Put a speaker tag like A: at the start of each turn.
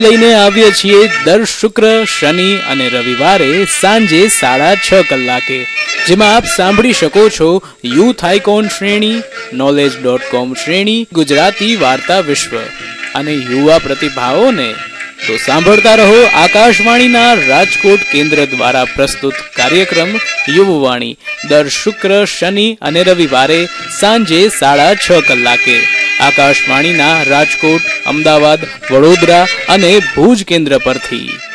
A: લઈને આવીએ છીએ દર શુક્ર, શનિ અને રવિવારે સાંજે 6:30 કલાકે, જેમાં આપ સાંભળી શકો છો યુથ આઇકોન શ્રેણી, knowledge.com શ્રેણી, ગુજરાતી વાર્તા વિશ્વ અને યુવા પ્રતિભાઓને. તો સાંભળતા રહો આકાશવાણીના રાજકોટ કેન્દ્ર દ્વારા પ્રસ્તુત કાર્યક્રમ યુવવાણી દર શુક્ર, શનિ અને રવિવારે સાંજે 6:30 કલાકે આકાશવાણીના રાજકોટ, અમદાવાદ, વડોદરા અને ભુજ કેન્દ્ર પરથી.